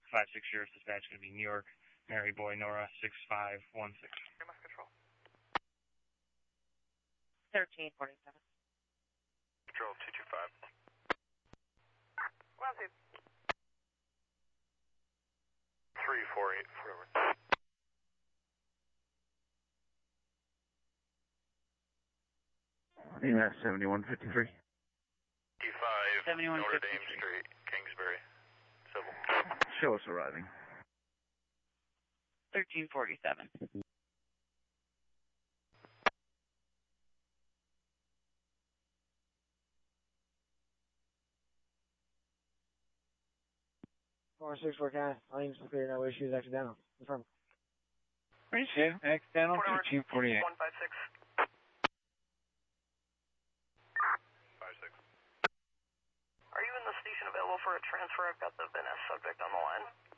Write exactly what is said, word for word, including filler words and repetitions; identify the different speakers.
Speaker 1: five six zero dispatch going to be New York, Mary Boy, Nora, six five one six.
Speaker 2: Control.
Speaker 3: thirteen forty-seven.
Speaker 4: Control two two five.
Speaker 2: One, two.
Speaker 4: three four eight, forward.
Speaker 5: E M S seventy-one fifty-three.
Speaker 4: D five,
Speaker 3: seventy-one
Speaker 4: Notre
Speaker 3: fifty-three.
Speaker 4: Dame Street, Kingsbury. Civil.
Speaker 5: Show us arriving.
Speaker 3: thirteen forty-seven.
Speaker 6: four six four Cat, lanes clear, no issues, accidental. Confirm.
Speaker 1: Three two, accidental, thirteen forty-eight.
Speaker 2: one five six.
Speaker 4: five six.
Speaker 2: Are you in the station available for a transfer? I've got the Venice subject on the line.